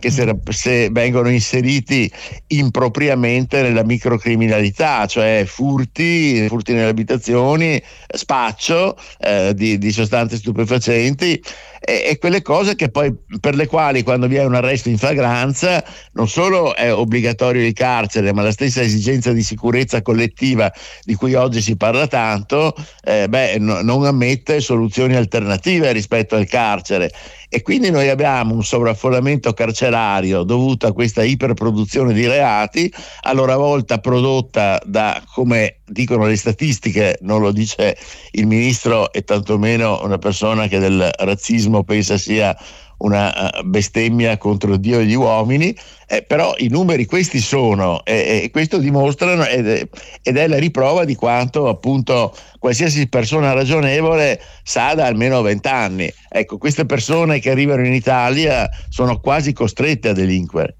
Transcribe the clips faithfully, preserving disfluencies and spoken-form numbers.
anche se, se vengono inseriti impropriamente nella microcriminalità, cioè furti, furti nelle abitazioni, spaccio eh, di, di sostanze stupefacenti e, e quelle cose che poi, per le quali quando vi è un arresto in flagranza non solo è obbligatorio il carcere, ma la stessa esigenza di sicurezza collettiva di cui oggi si parla tanto, eh, beh, no, non ammette soluzioni alternative rispetto al carcere. E quindi noi abbiamo un sovraffollamento carcerario dovuto a questa iperproduzione di reati, a loro volta prodotta da, come dicono le statistiche, non lo dice il ministro e tantomeno una persona che del razzismo pensa sia una bestemmia contro Dio e gli uomini, eh, però i numeri questi sono e, e questo dimostrano ed è, ed è la riprova di quanto appunto qualsiasi persona ragionevole sa da almeno vent'anni. Ecco, queste persone che arrivano in Italia sono quasi costrette a delinquere.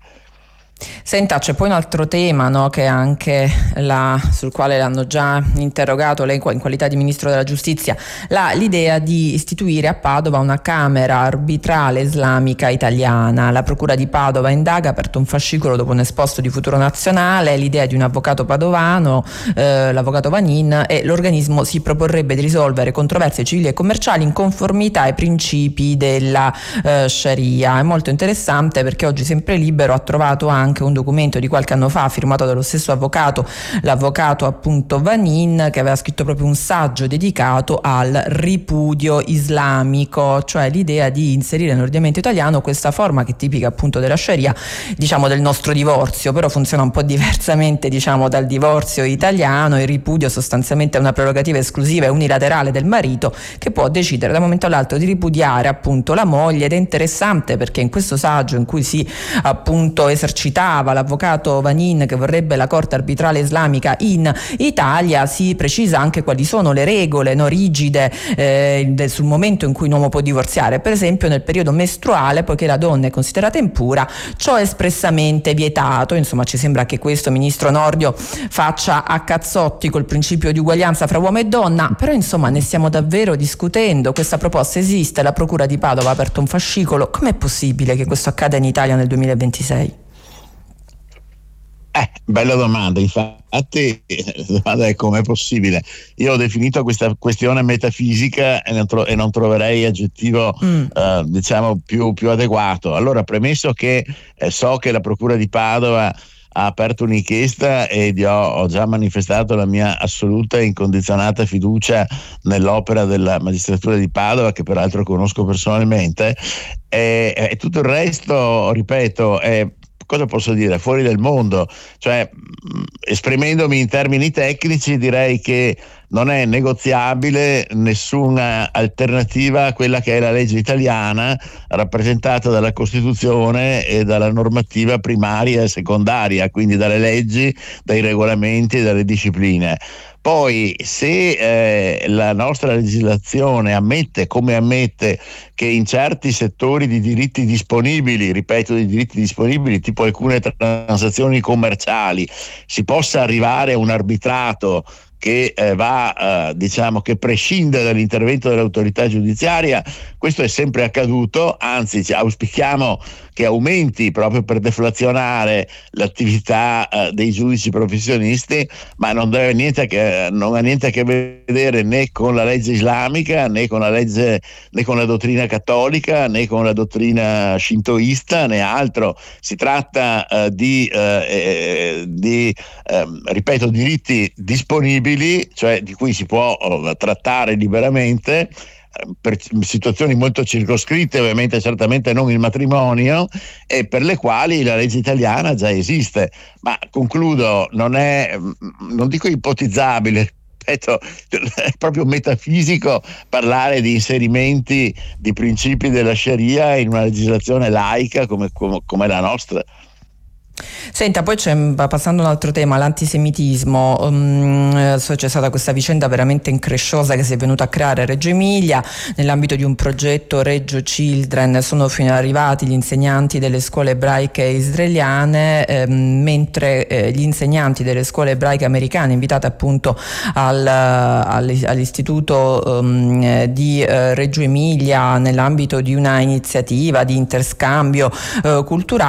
Senta, c'è poi un altro tema, no, che anche la, sul quale l'hanno già interrogato lei in qualità di Ministro della Giustizia, la, l'idea di istituire a Padova una Camera arbitrale islamica italiana. La Procura di Padova indaga, ha aperto un fascicolo dopo un esposto di Futuro Nazionale, l'idea di un avvocato padovano, eh, l'avvocato Vanin, e l'organismo si proporrebbe di risolvere controversie civili e commerciali in conformità ai principi della eh, Sharia. È molto interessante perché oggi Sempre Libero ha trovato anche anche un documento di qualche anno fa firmato dallo stesso avvocato, l'avvocato appunto Vanin, che aveva scritto proprio un saggio dedicato al ripudio islamico, cioè l'idea di inserire nell'ordinamento italiano questa forma che è tipica appunto della Sharia, diciamo del nostro divorzio, però funziona un po' diversamente diciamo dal divorzio italiano. Il ripudio sostanzialmente è una prerogativa esclusiva e unilaterale del marito, che può decidere da un momento all'altro di ripudiare appunto la moglie, ed è interessante perché in questo saggio in cui si appunto esercita l'avvocato Vanin, che vorrebbe la Corte arbitrale islamica in Italia, si precisa anche quali sono le regole no, rigide eh, del, sul momento in cui un uomo può divorziare. Per esempio nel periodo mestruale, poiché la donna è considerata impura, ciò è espressamente vietato. Insomma, ci sembra che questo ministro Nordio faccia a cazzotti col principio di uguaglianza fra uomo e donna, però insomma ne stiamo davvero discutendo. Questa proposta esiste, la Procura di Padova ha aperto un fascicolo. Com'è possibile che questo accada in Italia nel duemilaventisei? Eh, bella domanda, infatti la domanda è com'è possibile. Io ho definito questa questione metafisica e non, tro- e non troverei aggettivo mm. eh, diciamo più, più adeguato. Allora, premesso che eh, so che la Procura di Padova ha aperto un'inchiesta e ho, ho già manifestato la mia assoluta e incondizionata fiducia nell'opera della magistratura di Padova, che peraltro conosco personalmente, e, e tutto il resto, ripeto, è, cosa posso dire, fuori del mondo. Cioè, esprimendomi in termini tecnici, direi che non è negoziabile nessuna alternativa a quella che è la legge italiana, rappresentata dalla Costituzione e dalla normativa primaria e secondaria, quindi dalle leggi, dai regolamenti e dalle discipline. Poi se eh, la nostra legislazione ammette, come ammette, che in certi settori di diritti disponibili, ripeto di diritti disponibili, tipo alcune transazioni commerciali, si possa arrivare a un arbitrato che eh, va, eh, diciamo, che prescinde dall'intervento dell'autorità giudiziaria, questo è sempre accaduto, anzi auspichiamo che aumenti proprio per deflazionare l'attività eh, dei giudici professionisti, ma non deve niente a che, non ha niente a che vedere né con la legge islamica, né con la legge, né con la dottrina cattolica, né con la dottrina shintoista, né altro. Si tratta eh, di, eh, di eh, ripeto, diritti disponibili, cioè di cui si può oh, trattare liberamente, per situazioni molto circoscritte, ovviamente certamente non il matrimonio, e per le quali la legge italiana già esiste. Ma concludo, non è, non dico ipotizzabile, ripeto, è proprio metafisico parlare di inserimenti di principi della Sharia in una legislazione laica come, come, come la nostra. Senta, poi c'è, passando a un altro tema, l'antisemitismo. Um, c'è stata questa vicenda veramente incresciosa che si è venuta a creare a Reggio Emilia nell'ambito di un progetto Reggio Children. Sono fino arrivati gli insegnanti delle scuole ebraiche israeliane, ehm, mentre eh, gli insegnanti delle scuole ebraiche americane, invitati appunto al, all'istituto um, di eh, Reggio Emilia nell'ambito di una iniziativa di interscambio eh, culturale,